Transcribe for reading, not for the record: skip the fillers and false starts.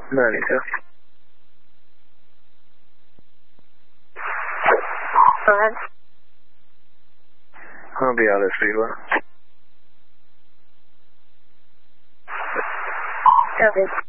Monica. Go ahead. I'll be out of Viva. Okay.